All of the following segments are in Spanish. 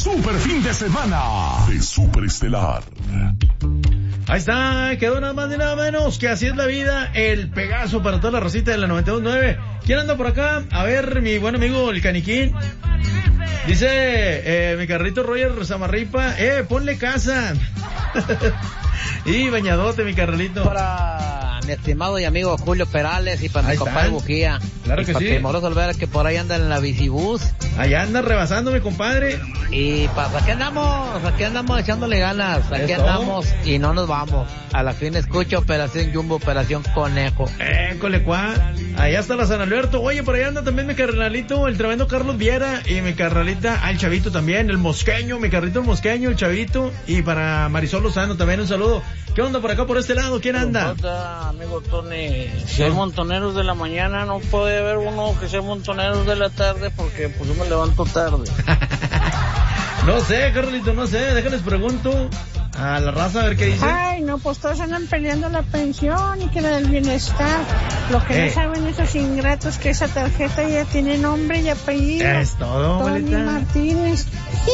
super fin de semana de Superestelar. Ahí está, quedó nada más ni nada menos que Así es la vida, el Pegaso para toda la racita de la 92.9. ¿Quién anda por acá? A ver, mi buen amigo el Caniquín. Dice, mi carrito Roger Zamarripa, ponle casa. Y bañadote, mi carrito. Para mi estimado y amigo Julio Perales y para mi compadre Bujía. Claro y que para sí. Timoroso Olvera, que por ahí anda en la bicibús. Allá anda rebasando, mi compadre. Y aquí andamos echándole ganas, aquí andamos y no nos vamos. A la fin escucho Operación Jumbo, Operación Conejo. Colecuá. Allá está la San Alberto. Oye, por allá anda también mi carnalito, el tremendo Carlos Viera. Y mi carnalita, el Chavito también, el Mosqueño, mi carrito el Mosqueño, el Chavito. Y para Marisol Lozano también un saludo. ¿Qué onda por acá, por este lado? ¿Quién anda? Hola, amigo Tony. Si hay montoneros de la mañana, no puede haber uno que sea montoneros de la tarde porque pues yo me levanto tarde. No sé, Carlito, no sé. Déjales pregunto a la raza a ver qué dice. Ay, no, pues todos andan peleando la pensión y que la del bienestar. Lo que no saben esos ingratos que esa tarjeta ya tiene nombre y apellido. Es todo, Tony abuelita. Martínez.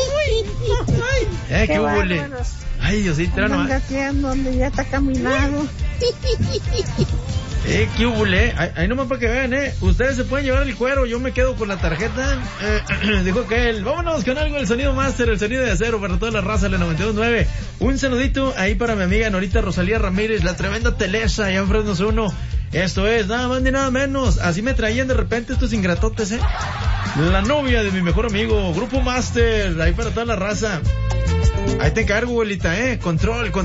¿Qué huele? Ay, Diosito, no. Donde ya está caminado. ¿Qué hubule? Ahí nomás para que vean, ustedes se pueden llevar el cuero, yo me quedo con la tarjeta. Dijo que él. Vámonos con algo del sonido master, el sonido de acero para toda la raza de la 92.9. Un saludito ahí para mi amiga Norita Rosalía Ramírez, la tremenda Telesa, allá en Fresnos 1. Esto es nada más ni nada menos. Así me traían de repente estos ingratotes, La novia de mi mejor amigo, Grupo Master, ahí para toda la raza. Ahí te encargo, abuelita, control.